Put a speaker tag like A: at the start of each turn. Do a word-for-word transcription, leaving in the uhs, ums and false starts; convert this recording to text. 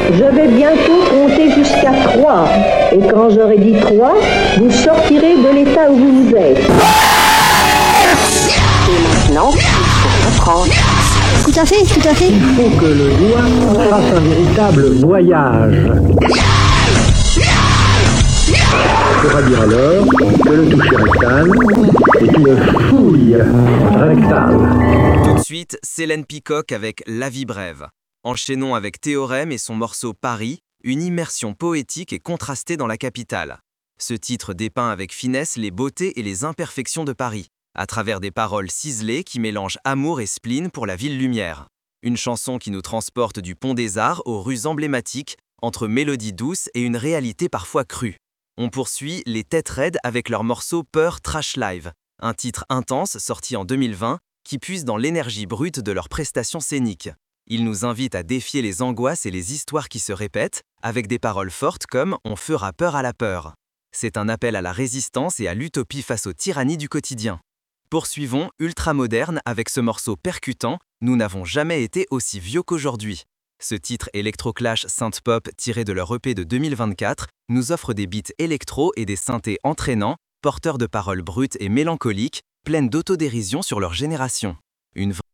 A: Je vais bientôt compter jusqu'à trois. Et quand j'aurai dit trois, vous sortirez de l'état où vous êtes. Et maintenant, il faut reprendre.
B: Tout à fait, tout à fait.
C: Il faut que le doigt fasse un véritable voyage. On pourra dire alors que le toucher rectal est une fouille rectale.
D: Tout de suite, Célène Peacock avec La vie brève. Enchaînons avec Théorème et son morceau Paris, une immersion poétique et contrastée dans la capitale. Ce titre dépeint avec finesse les beautés et les imperfections de Paris, à travers des paroles ciselées qui mélangent amour et spleen pour la ville-lumière. Une chanson qui nous transporte du Pont des Arts aux rues emblématiques, entre mélodies douces et une réalité parfois crue. On poursuit les Têtes Raides avec leur morceau Peur Trash Live, un titre intense sorti en deux mille vingt qui puise dans l'énergie brute de leurs prestations scéniques. Ils nous invitent à défier les angoisses et les histoires qui se répètent, avec des paroles fortes comme « On fera peur à la peur ». C'est un appel à la résistance et à l'utopie face aux tyrannies du quotidien. Poursuivons Ultramoderne avec ce morceau percutant « Nous n'avons jamais été aussi vieux qu'aujourd'hui ». Ce titre électro-clash synth-pop tiré de leur E P de deux mille vingt-quatre nous offre des beats électro et des synthés entraînants, porteurs de paroles brutes et mélancoliques, pleines d'autodérision sur leur génération. Une